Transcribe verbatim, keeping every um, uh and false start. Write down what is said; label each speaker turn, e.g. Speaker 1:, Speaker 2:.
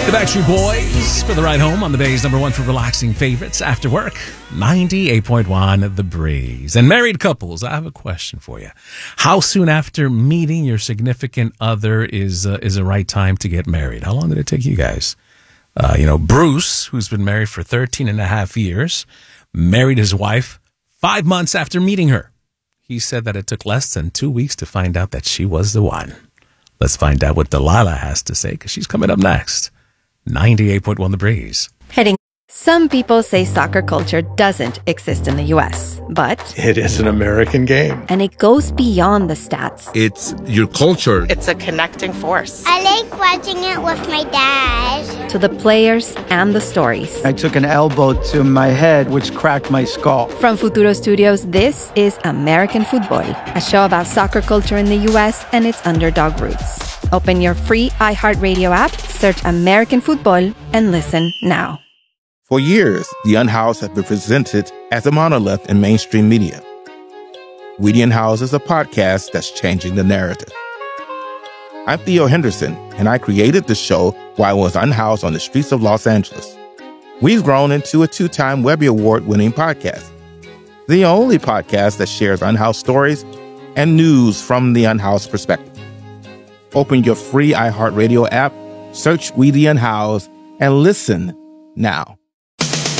Speaker 1: The Backstreet Boys for the ride home on the Bay's number one for relaxing favorites after work. ninety-eight point one The Breeze. And married couples, I have a question for you. How soon after meeting your significant other is uh, is the right time to get married? How long did it take you guys? Uh, you know, Bruce, who's been married for thirteen and a half years, married his wife five months after meeting her. He said that it took less than two weeks to find out that she was the one. Let's find out what Delilah has to say, because she's coming up next. ninety-eight point one The Breeze.
Speaker 2: Heading. Some people say soccer culture doesn't exist in the U S, but
Speaker 3: it is an American game.
Speaker 2: And it goes beyond the stats.
Speaker 4: It's your culture.
Speaker 5: It's a connecting force.
Speaker 6: I like watching it with my dad.
Speaker 2: To the players and the stories.
Speaker 7: I took an elbow to my head, which cracked my skull.
Speaker 2: From Futuro Studios, this is American Football, a show about soccer culture in the U S and its underdog roots. Open your free iHeartRadio app, search American Football, and listen now.
Speaker 4: For years, The Unhoused has been presented as a monolith in mainstream media. We The Unhoused is a podcast that's changing the narrative. I'm Theo Henderson, and I created the show while I was unhoused on the streets of Los Angeles. We've grown into a two-time Webby Award-winning podcast, the only podcast that shares unhoused stories and news from the unhoused perspective. Open your free iHeartRadio app, search We The Unhoused, and listen now.